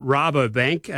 Rabobank,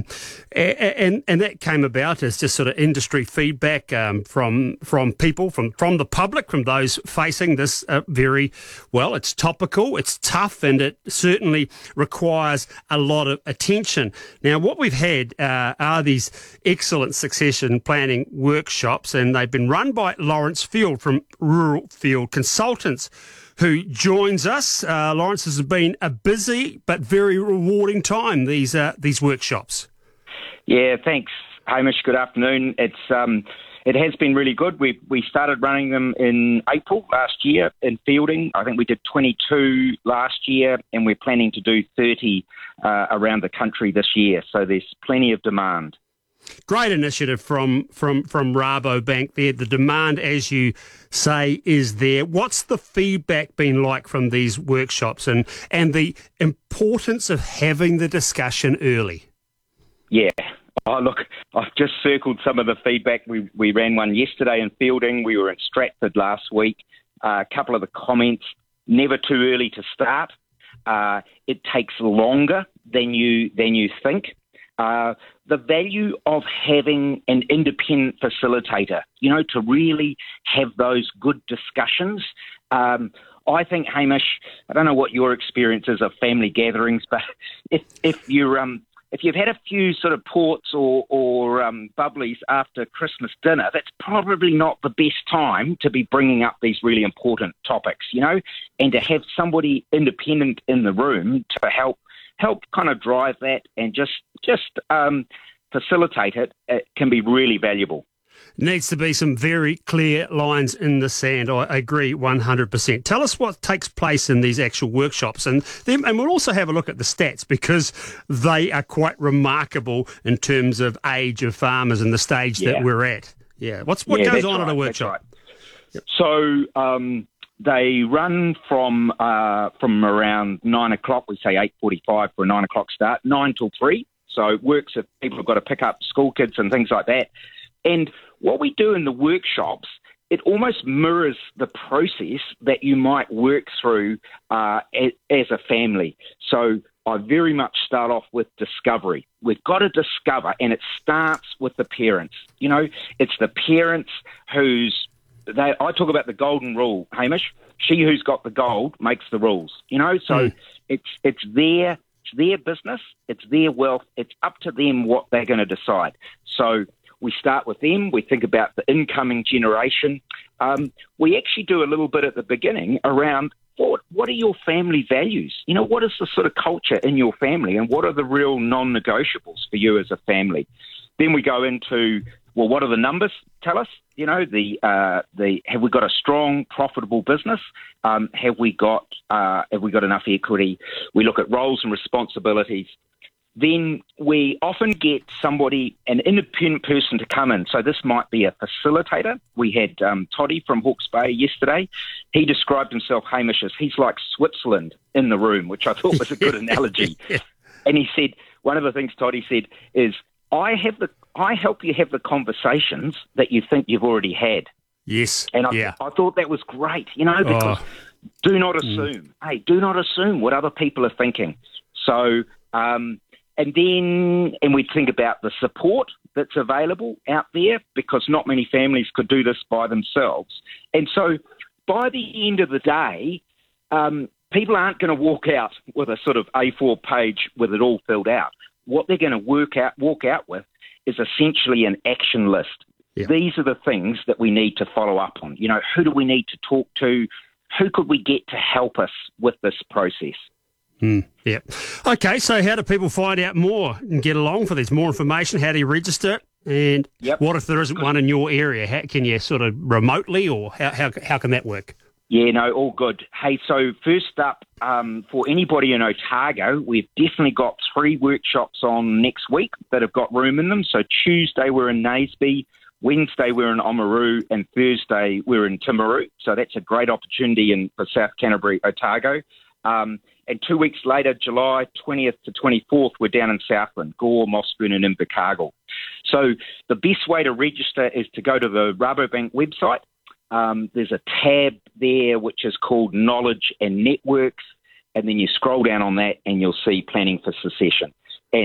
and that came about as just sort of industry feedback from people, from the public, from those facing this it's topical, it's tough, and it certainly requires a lot of attention. Now, what we've had are these excellent succession planning workshops, and they've been run by Lawrence Field from Rural Field Consultants, who joins us. Lawrence, has been a busy but very rewarding time, these workshops. Yeah, thanks, Hamish. Good afternoon. It has been really good. We started running them in April last year in Fielding. I think we did 22 last year, and we're planning to do 30 around the country this year. So there's plenty of demand. Great initiative from Rabobank there. The demand, as you say, is there. What's the feedback been like from these workshops, and the importance of having the discussion early? Yeah. Oh, look, I've just circled some of the feedback. We ran one yesterday in Fielding. We were in Stratford last week. A couple of the comments: never too early to start. It takes longer than you think. The value of having an independent facilitator, to really have those good discussions. I think, Hamish, I don't know what your experience is of family gatherings, but if you've had a few sort of ports or bubblies after Christmas dinner, that's probably not the best time to be bringing up these really important topics, and to have somebody independent in the room to help kind of drive that and just facilitate it can be really valuable. Needs to be some very clear lines in the sand. I agree 100%. Tell us what takes place in these actual workshops, and we'll also have a look at the stats, because they are quite remarkable in terms of age of farmers and the stage that we're at. Yeah, what goes on at a workshop? Right. So they run from around 9 o'clock. We say 8:45 for a 9 o'clock start, 9 till 3. So it works if people have got to pick up school kids and things like that. And what we do in the workshops, it almost mirrors the process that you might work through as a family. So I very much start off with discovery. We've got to discover, and it starts with the parents. It's the parents I talk about the golden rule, Hamish. She who's got the gold makes the rules. So it's their business, it's their wealth. It's up to them what they're going to decide. So we start with them. We think about the incoming generation. We actually do a little bit at the beginning around what are your family values? What is the sort of culture in your family, and what are the real non-negotiables for you as a family? Then we go into, well, what are the numbers tell us? Have we got a strong, profitable business? Have we got enough equity? We look at roles and responsibilities. Then we often get an independent person to come in. So this might be a facilitator. We had Toddy from Hawke's Bay yesterday. He described himself, Hamish, as he's like Switzerland in the room, which I thought was a good analogy. And he said, one of the things Toddy said is, I help you have the conversations that you think you've already had. Yes. And I thought that was great, because do not assume. Hey, do not assume what other people are thinking. So, and we think about the support that's available out there, because not many families could do this by themselves. And so by the end of the day, people aren't going to walk out with a sort of A4 page with it all filled out. What they're going to walk out with is essentially an action list. Yeah. These are the things that we need to follow up on. Who do we need to talk to? Who could we get to help us with this process? Yeah. Okay, so how do people find out more and get along for this? More information, how do you register? And what if there isn't one in your area? How can you sort of remotely, or how can that work? Yeah, no, all good. Hey, so first up, for anybody in Otago, we've definitely got 3 workshops on next week that have got room in them. So Tuesday we're in Naseby, Wednesday we're in Oamaru, and Thursday we're in Timaru. So that's a great opportunity for South Canterbury, Otago. And 2 weeks later, July 20th to 24th, we're down in Southland, Gore, Mossburn and Invercargill. So the best way to register is to go to the Rabobank website. There's a tab there which is called Knowledge and Networks, and then you scroll down on that and you'll see Planning for Succession.